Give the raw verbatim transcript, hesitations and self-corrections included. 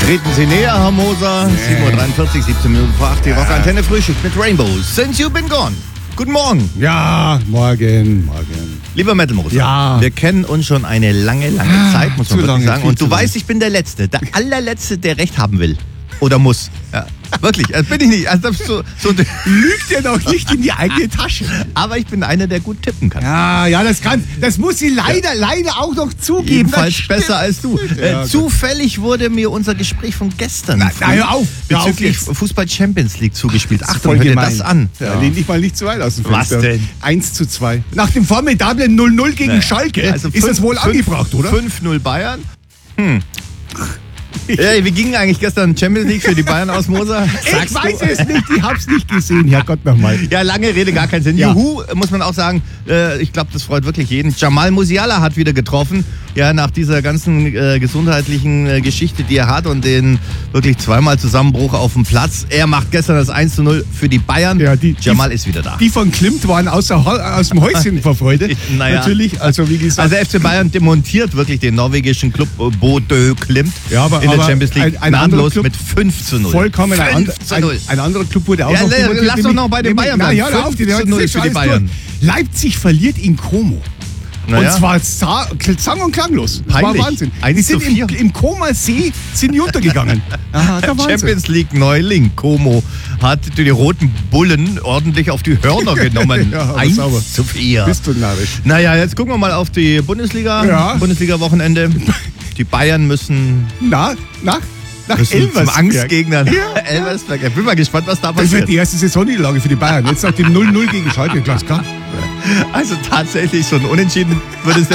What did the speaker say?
Treten Sie näher, Herr Moser. Nee. sieben Uhr dreiundvierzig, siebzehn Minuten vor acht. Die Ja. Rockantenne Frühstück mit Rainbow. Since you've been gone. Guten Morgen. Ja, morgen, morgen. Lieber Metal Moser. Ja. Wir kennen uns schon eine lange, lange Ah, Zeit, muss man zu wirklich lange, sagen. viel Und du zu lange. weißt, ich bin der Letzte, der allerletzte, der Recht haben will. Oder muss. Ja. Wirklich, das bin ich nicht. Also das ist so, so, Lügt dir doch nicht in die eigene Tasche. aber ich bin einer, der gut tippen kann. Ja, ja, das kann, das muss sie leider, leider auch noch zugeben. Jedenfalls Das stimmt. besser als du. Ja, äh, gut. zufällig wurde mir unser Gespräch von gestern Na, na, hör auf, hör auf bezüglich jetzt. Fußball Champions League zugespielt. Das ist Achtung, voll hör dir gemein. das an. Ja, lehn dich mal nicht zu weit aus dem Was Fenster. denn? eins zu zwei. Nach dem formidablen null null gegen Naja, Schalke also ist fünf- das wohl fünf- angebracht, oder? fünf null Bayern. Hm. Ja, wie ging eigentlich gestern Champions League für die Bayern aus, Moser? Ich Sagst weiß du? es nicht, ich hab's nicht gesehen. Herrgott nochmal. Ja, lange Rede, gar keinen Sinn. Ja. Juhu, muss man auch sagen. Äh, ich glaube, das freut wirklich jeden. Jamal Musiala hat wieder getroffen. Ja, nach dieser ganzen äh, gesundheitlichen äh, Geschichte, die er hat und den wirklich zweimal Zusammenbruch auf dem Platz. Er macht gestern das eins zu null für die Bayern. Ja, die- Jamal die- ist wieder da. Die von Klimt waren außer, Hol- aus dem Häuschen vor Freude. Naja. Natürlich, also wie gesagt. Also F C Bayern demontiert wirklich den norwegischen Club äh, Bodø Klimt Ja, aber- in der aber Champions League ein- ein anderer gnadenlos Club- mit fünf zu null. Vollkommen ein, and, fünf zu ein, null. ein anderer Club wurde auch Ja, noch la- demontiert, lass doch nämlich- noch bei den nämlich- Bayern Na, bleiben. ja, hör auf, die- fünf zu null das ist für die alles Bayern. durch. Leipzig verliert in Como. Naja. Und zwar sa- sang- und klanglos. Das Peinlich. war Wahnsinn. eins Die zu sind im, vier. im Koma-See sind die untergegangen. Aha, der Wahnsinn. Champions League Neuling Como hat die roten Bullen ordentlich auf die Hörner genommen. Ja, aber eins sauber. zu vier. Bist du narrisch. Naja, jetzt gucken wir mal auf die Bundesliga. Ja. Bundesliga-Wochenende. Die Bayern müssen, Na, nach, nach müssen zum Elversberg. Angstgegner Ja. Elversberg. Ich bin mal gespannt, was da Das wird passiert. die erste Saisonniederlage für die Bayern. Jetzt nach dem null null gegen Schalke, ganz klar. Also tatsächlich so ein Unentschieden würde es